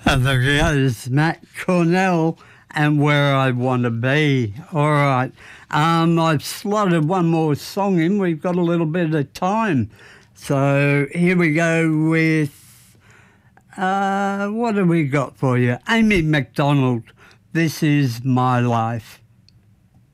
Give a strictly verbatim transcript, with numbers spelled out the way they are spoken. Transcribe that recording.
And there goes Matt Cornell and Where I Want to Be. All right. Um, I've slotted one more song in. We've got a little bit of time. So here we go with, uh, what have we got for you? Amy McDonald, This Is My Life.